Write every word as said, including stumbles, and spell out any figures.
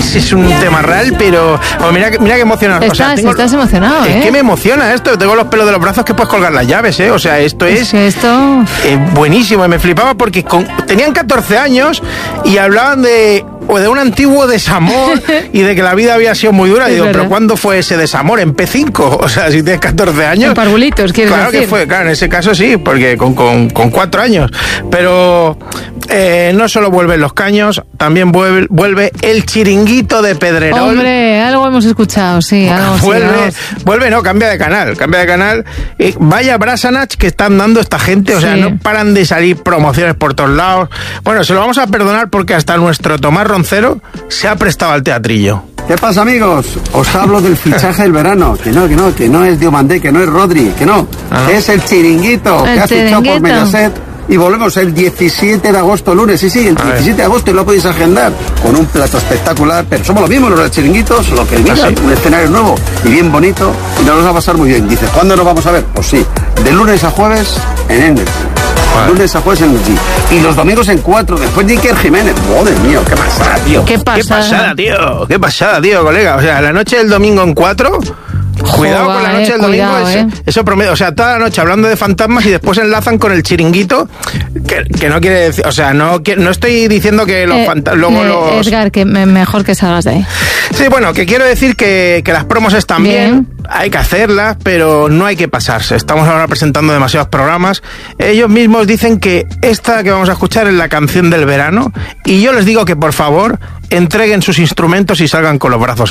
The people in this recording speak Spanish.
es, es un tema real, pero oh, mira, mira qué emocionado. Estás, o sea, tengo, estás emocionado, ¿eh? Es que me emociona esto. Tengo los pelos de los brazos que puedes colgar las llaves, ¿eh? O sea, esto es, es que esto... eh, buenísimo. Me flipaba porque con, tenían catorce años y hablaban de... o de un antiguo desamor y de que la vida había sido muy dura. Y digo, ¿pero cuándo fue ese desamor? ¿En P cinco? O sea, si tienes catorce años... En Parvulitos, ¿quieres claro decir? Que fue, claro, en ese caso sí, porque con, con, con cuatro años. Pero eh, no solo vuelven los caños, también vuelve, vuelve el chiringuito de Pedrerol. Hombre, algo hemos escuchado, sí. Algo vuelve, sí, vuelve, no, cambia de canal, cambia de canal. Eh, vaya Brasanach que están dando esta gente, o sí. sea, no paran de salir promociones por todos lados. Bueno, se lo vamos a perdonar porque hasta nuestro Tomás Roncero se ha prestado al teatrillo. ¿Qué pasa, amigos? Os hablo del fichaje del verano. Que no, que no, que no es Diomandé, que no es Rodri, que no. Ah. Es el chiringuito El que ha fichado por chiringuito. Mediaset. Y volvemos el diecisiete de agosto, lunes. Sí, sí, el A diecisiete ver. de agosto y lo podéis agendar con un plato espectacular. Pero somos los mismos, los del chiringuitos, lo que digan, ¿Ah, sí? un escenario nuevo y bien bonito. Y nos los va a pasar muy bien. Dice, ¿cuándo nos vamos a ver? Pues sí, de lunes a jueves en Energy. Vale. Lunes a jueves en Energy. Y los domingos en cuatro. Después de Iker Jiménez. Madre mía, qué pasada, tío. ¿Qué Qué pasa? pasada, tío. Qué pasada, tío, colega. O sea, la noche del domingo en cuatro... Cuidado Joder, con la noche del domingo, cuidado, eso, eh. eso promedio, o sea, toda la noche hablando de fantasmas y después enlazan con el chiringuito, que, que no quiere decir, o sea, no, que, no estoy diciendo que los Eh, fantasmas, luego eh, los... Edgar, que me, mejor que salgas de ahí. Sí, bueno, que quiero decir que, que las promos están bien. bien, hay que hacerlas, pero no hay que pasarse. Estamos ahora presentando demasiados programas. Ellos mismos dicen que esta que vamos a escuchar es la canción del verano y yo les digo que por favor entreguen sus instrumentos y salgan con los brazos